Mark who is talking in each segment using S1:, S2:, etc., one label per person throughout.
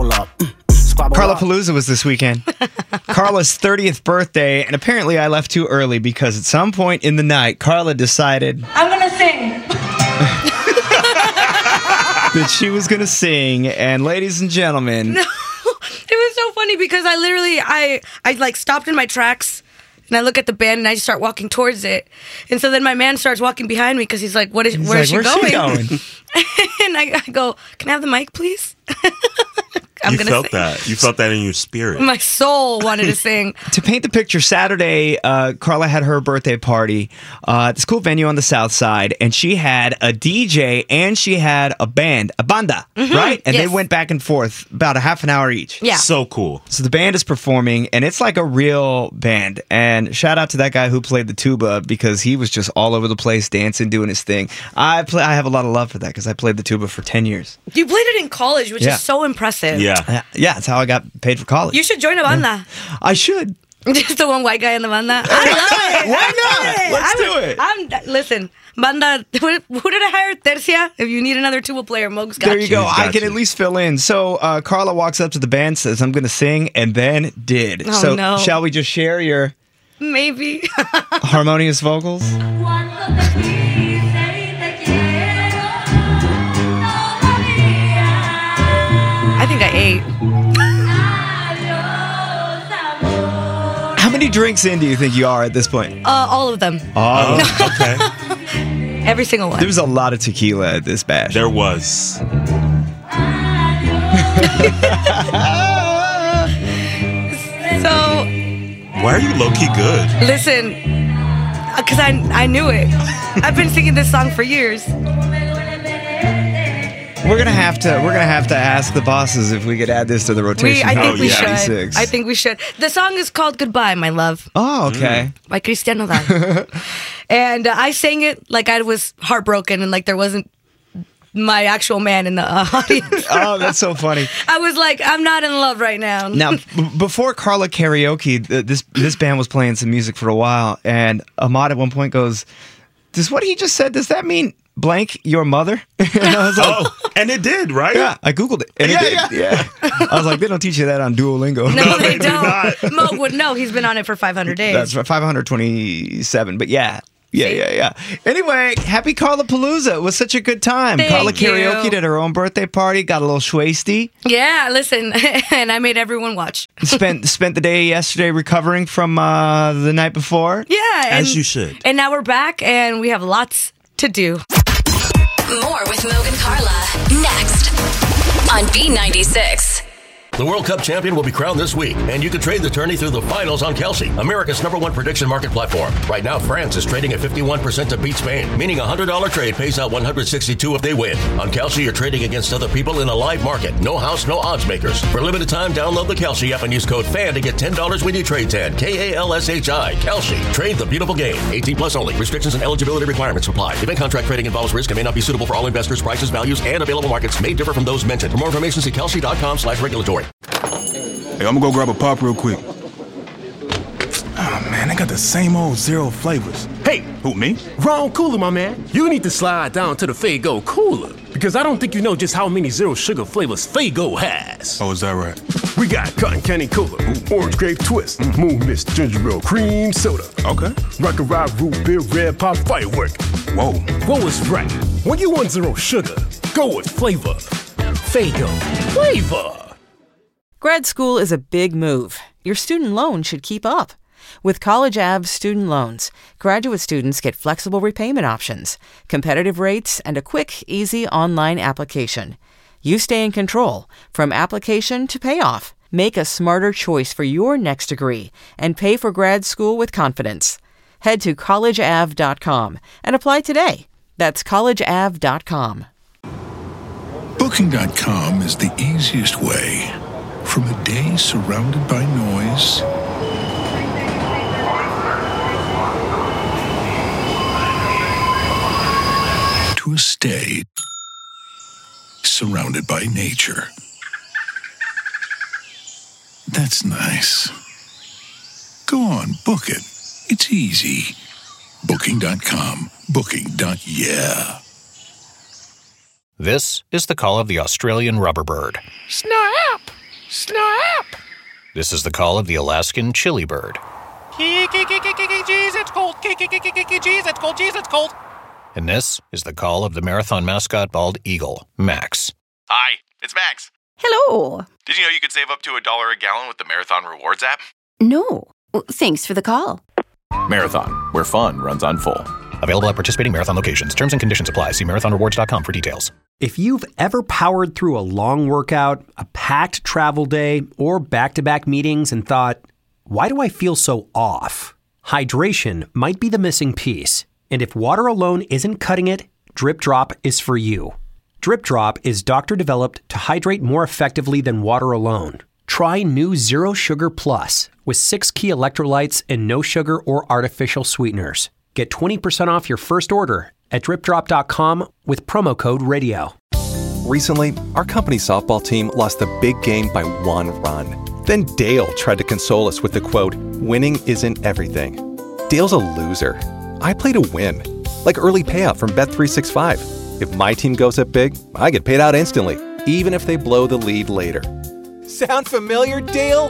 S1: squabble up.
S2: Carla Palooza was this weekend. Carla's 30th birthday, and apparently I left too early because at some point in the night, Carla decided
S3: I'm gonna sing.
S2: that she was going to sing, and ladies and gentlemen...
S4: No, it was so funny because I like stopped in my tracks and I look at the band and I just start walking towards it. And so then my man starts walking behind me because he's like, where's she going? And I go, can I have the mic, please?
S5: You felt that. You felt that in your spirit.
S4: My soul wanted to sing.
S2: To paint the picture, Saturday, Carla had her birthday party at this cool venue on the south side, and she had a DJ and she had a band, a banda, right? And
S4: yes.
S2: they went back and forth about a half an hour each.
S4: Yeah.
S5: So cool.
S2: So the band is performing, and it's like a real band. And shout out to that guy who played the tuba because he was just all over the place, dancing, doing his thing. I have a lot of love for that because I played the tuba for 10 years.
S4: You played it in college, which
S2: Yeah.
S4: is so impressive.
S5: Yeah.
S2: Yeah, that's how I got paid for college.
S4: You should join a banda.
S2: I should.
S4: Just the one white guy in the banda. I love it.
S2: Why not? Let's do it.
S4: Listen, banda, who did I hire? Tercia? If you need another tuba player, Moog's got
S2: There you go.
S5: Got
S2: I can
S5: you.
S2: at least fill in. So Carla walks up to the band, says, I'm going to sing, and then did.
S4: Oh,
S2: so
S4: no.
S2: shall we just share your
S4: Maybe.
S2: harmonious vocals?
S4: I think I ate.
S2: How many drinks in do you think you are at this point?
S4: All of them.
S2: Oh,
S5: Okay.
S4: Every single one.
S2: there was a lot of tequila at this bash.
S5: There was.
S4: So,
S5: Why are you low-key good?
S4: listen, because I knew it. I've been singing this song for years.
S2: We're gonna have to ask the bosses if we could add this to the rotation.
S4: I think
S5: Oh,
S4: we
S5: yeah.
S4: should. I think we should. The song is called Goodbye, My Love,
S2: Oh, okay.
S4: by Cristian Nodal. And I sang it like I was heartbroken and like there wasn't my actual man in the audience.
S2: Oh, that's so funny.
S4: I was like, I'm not in love right now.
S2: Now, before Carla karaoke, this band was playing some music for a while, and Ahmad at one point goes, "Does what he just said? Does that mean blank your mother?" And I was like,
S5: Oh, and it did, right?
S2: "Yeah." I googled it, and it did. Yeah. I was like, "They don't teach you that on Duolingo."
S4: No, they
S5: they do
S4: don't.
S5: not.
S4: Mo would know. He's been on it for 500 days.
S2: That's 527. But yeah. Anyway, happy Carla Palooza. It was such a good time.
S4: Thank
S2: Carla
S4: you.
S2: karaoke at her own birthday party, got a little schwasty.
S4: Yeah, listen, and I made everyone watch.
S2: Spent the day yesterday recovering from the night before.
S4: Yeah.
S5: As you should.
S4: And now we're back, and we have lots to do.
S6: More with Moog and Carla next on B96.
S7: The World Cup champion will be crowned this week, and you can trade the tourney through the finals on Kelsey, America's #1 prediction market platform. Right now, France is trading at 51% to beat Spain, meaning a $100 trade pays out $162 if they win. On Kelsey, you're trading against other people in a live market. No house, no odds makers. For a limited time, download the Kelsey app and use code FAN to get $10 when you trade 10. KALSHI. Kelsey. Trade the beautiful game. 18 plus only. Restrictions and eligibility requirements apply. Event contract trading involves risk and may not be suitable for all investors. Prices, values, and available markets may differ from those mentioned. For more information, see kelsey.com/regulatory.
S8: Hey, I'm gonna go grab a pop real quick. Oh man, they got the same old zero flavors.
S9: Hey,
S8: Who, me?
S9: wrong cooler, my man. You need to slide down to the Faygo cooler because I don't think you know just how many zero sugar flavors Faygo has.
S8: Oh, is that right?
S9: We got cotton candy cola, orange grape twist, moon mist ginger ale cream soda,
S8: Okay.
S9: rock and ride root beer red pop firework.
S8: Whoa.
S9: What was right? When you want zero sugar, go with flavor. Faygo flavor.
S10: Grad school is a big move. Your student loan should keep up. With College Ave student loans, graduate students get flexible repayment options, competitive rates, and a quick, easy online application. You stay in control from application to payoff. Make a smarter choice for your next degree and pay for grad school with confidence. Head to collegeave.com and apply today. That's collegeave.com.
S11: Booking.com is the easiest way. From a day surrounded by noise to a stay surrounded by nature. That's nice. Go on, book it. It's easy. Booking.com. Booking.yeah.
S12: This is the call of the Australian rubber bird.
S13: Snap!
S1: Snap!
S3: This is the call of the Alaskan chili bird.
S1: Jeez, it's cold. Jeez, it's cold. Jeez, it's cold.
S3: And this is the call of the marathon mascot bald eagle, Max.
S12: Hi, it's Max.
S13: Hello.
S12: Did you know you could save up to $1 a gallon with the Marathon Rewards app?
S13: No. Thanks for the call.
S14: Marathon, where fun runs on full.
S3: Available at participating Marathon locations. Terms and conditions apply. See marathonrewards.com for details.
S15: If you've ever powered through a long workout, a packed travel day, or back-to-back meetings and thought, why do I feel so off? Hydration might be the missing piece. And if water alone isn't cutting it, Drip Drop is for you. Drip Drop is doctor-developed to hydrate more effectively than water alone. Try new Zero Sugar Plus with 6 key electrolytes and no sugar or artificial sweeteners. Get 20% off your first order at dripdrop.com with promo code RADIO.
S16: Recently, our company's softball team lost the big game by 1 run. Then Dale tried to console us with the quote, "Winning isn't everything." Dale's a loser. I play to win, like early payout from Bet365. If my team goes up big, I get paid out instantly, even if they blow the lead later. Sound familiar, Dale?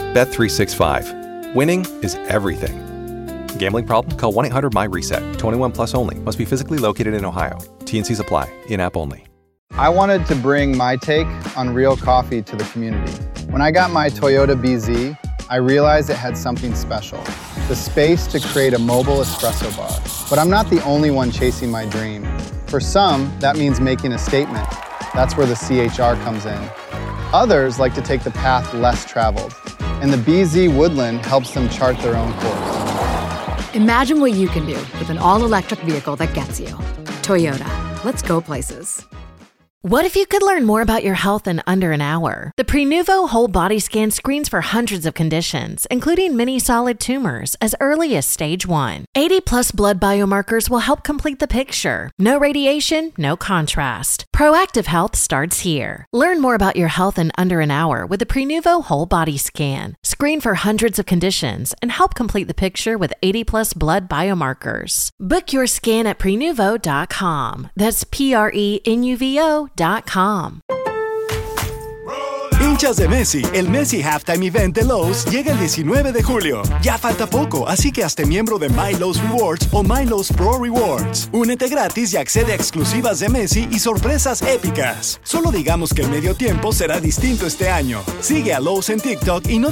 S16: Bet365. Winning is everything. Gambling problem? Call 1-800-MY-RESET. 21 plus only. Must be physically located in Ohio. T&Cs apply. In-app only.
S17: I wanted to bring my take on real coffee to the community. When I got my Toyota BZ, I realized it had something special. The space to create a mobile espresso bar. But I'm not the only one chasing my dream. For some, that means making a statement. That's where the CHR comes in. Others like to take the path less traveled. And the BZ Woodland helps them chart their own course.
S18: Imagine what you can do with an all-electric vehicle that gets you. Toyota. Let's go places.
S19: What if you could learn more about your health in under an hour? The Prenuvo Whole Body Scan screens for hundreds of conditions, including many solid tumors, as early as stage 1. 80-plus blood biomarkers will help complete the picture. No radiation, no contrast. Proactive health starts here. Learn more about your health in under an hour with the Prenuvo Whole Body Scan. Screen for hundreds of conditions and help complete the picture with 80-plus blood biomarkers. Book your scan at Prenuvo.com. That's Prenuvo.com.
S20: Hinchas de Messi, el Messi Halftime Event de Lowe's llega el 19 de julio. Ya falta poco, así que hazte miembro de My Lowe's Rewards o My Lowe's Pro Rewards. Únete gratis y accede a exclusivas de Messi y sorpresas épicas. Solo digamos que el medio tiempo será distinto este año. Sigue a Lowe's en TikTok y no